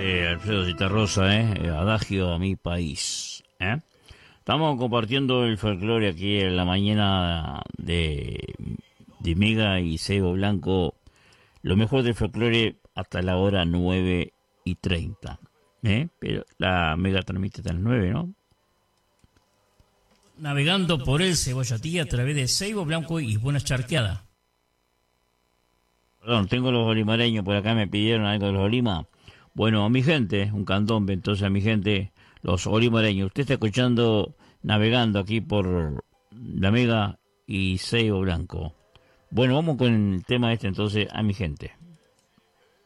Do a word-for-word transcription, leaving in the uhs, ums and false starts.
Eh, Alfredo Citarrosa, ¿eh? Eh, Adagio a mi país, ¿eh? Estamos compartiendo el folclore aquí en la mañana de, de Mega y Sebo Blanco. Lo mejor del folclore hasta la hora nueve y treinta, ¿eh? Pero la Mega transmite hasta las nueve, ¿no? Navegando por el Cebollatí a través de Seibo Blanco y Buenas Charqueadas. Perdón, tengo los olimareños por acá, me pidieron algo de los Olima. Bueno, a mi gente, un candombe, entonces a mi gente, los olimareños. Usted está escuchando, navegando aquí por la Mega y Seibo Blanco. Bueno, vamos con el tema este entonces, a mi gente.